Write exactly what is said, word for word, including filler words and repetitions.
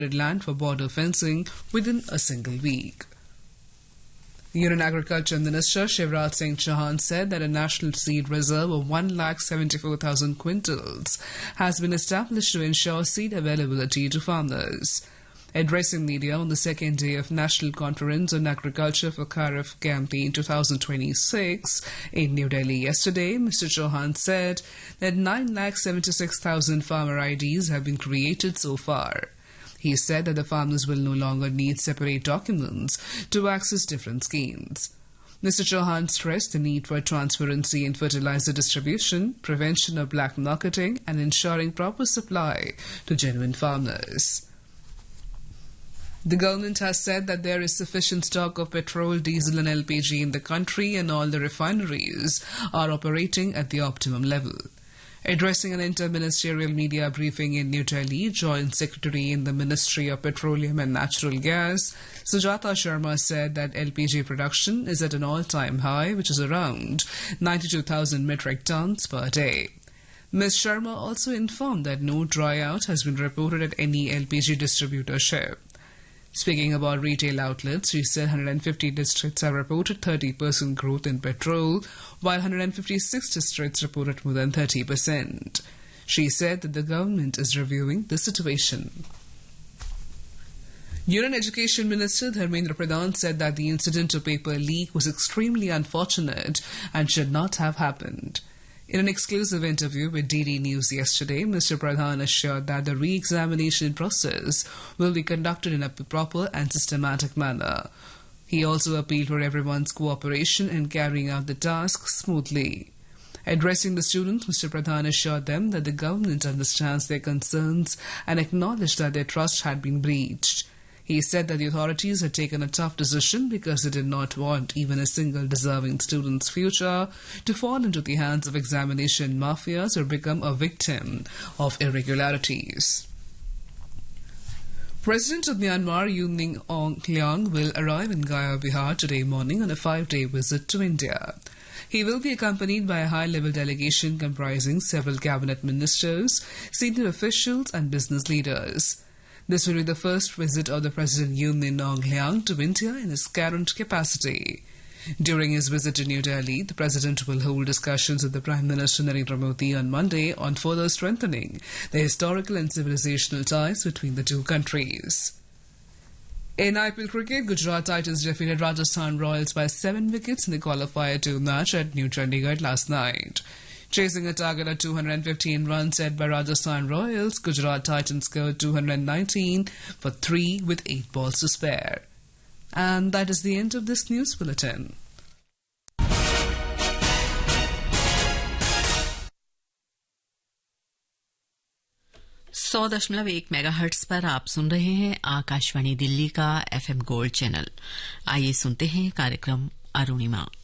land for border fencing within a single week. Union Agriculture Minister Shivraj Singh Chauhan said that a national seed reserve of one lakh seventy-four thousand quintals has been established to ensure seed availability to farmers. Addressing media on the second day of National Conference on Agriculture for Kharif Campaign twenty twenty-six in New Delhi yesterday, Mister Chauhan said that nine lakh seventy-six thousand farmer I Ds have been created so far. He said that the farmers will no longer need separate documents to access different schemes. Mister Chauhan stressed the need for transparency in fertilizer distribution, prevention of black marketing, and ensuring proper supply to genuine farmers. The government has said that there is sufficient stock of petrol, diesel and L P G in the country and all the refineries are operating at the optimum level. Addressing an inter-ministerial media briefing in New Delhi, Joint Secretary in the Ministry of Petroleum and Natural Gas, Sujata Sharma said that L P G production is at an all-time high, which is around ninety-two thousand metric tons per day. Miz Sharma also informed that no dry-out has been reported at any L P G distributorship. Speaking about retail outlets, she said one hundred fifty districts have reported thirty percent growth in petrol, while one hundred fifty-six districts reported more than thirty percent. She said that the government is reviewing the situation. Union Education Minister Dharmendra Pradhan said that the incident of paper leak was extremely unfortunate and should not have happened. In an exclusive interview with D D News yesterday, Mister Pradhan assured that the re-examination process will be conducted in a proper and systematic manner. He also appealed for everyone's cooperation in carrying out the task smoothly. Addressing the students, Mister Pradhan assured them that the government understands their concerns and acknowledged that their trust had been breached. He said that the authorities had taken a tough decision because they did not want even a single deserving student's future to fall into the hands of examination mafias or become a victim of irregularities. President of Myanmar, U Min Aung Hlaing, will arrive in Gaya, Bihar today morning on a five-day visit to India. He will be accompanied by a high-level delegation comprising several cabinet ministers, senior officials and business leaders. This will be the first visit of the President U Min Aung Hlaing to India in his current capacity. During his visit to New Delhi, the President will hold discussions with the Prime Minister Narendra Modi on Monday on further strengthening the historical and civilizational ties between the two countries. In I P L cricket, Gujarat Titans defeated Rajasthan Royals by seven wickets in the qualifier two match at New Chandigarh last night. Chasing a target of two hundred fifteen runs set by Rajasthan Royals, Gujarat Titans scored two hundred nineteen for three with eight balls to spare. And that is the end of this news bulletin. सौ दशमलव एक megahertz पर आप सुन रहे हैं आकाशवाणी दिल्ली का FM gold channel. आइए सुनते हैं कार्यक्रम अरुणिमा।